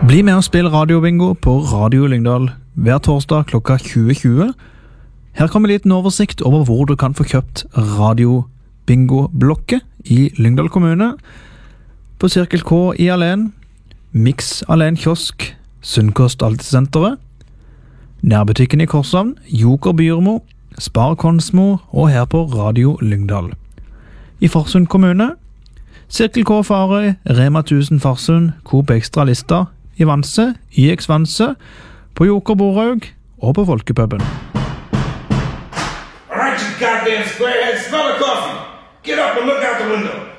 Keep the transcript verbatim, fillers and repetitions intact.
Bli med og spill radiobingo på Radio Lyngdal hver torsdag klokka tjue tjue. Her kommer en liten oversikt over hvor du kan få kjøpt radiobingo-blokket i Lyngdal kommune. På Cirkel K i Alen, Mix Alen Kiosk, Sunnkost Altesenteret, nærbutikken i Korshavn, Joker Byrmo, Spar Konsmo og her på Radio Lyngdal. I Farsund kommune, Cirkel K Farøy, Rema tusen Farsund, Coop Extra Lista, i Vanse, I X Vanse, på Joker Boraug og på Folkepuben. All right, you goddamn squarehead, smell the coffee. Get up and look out the window.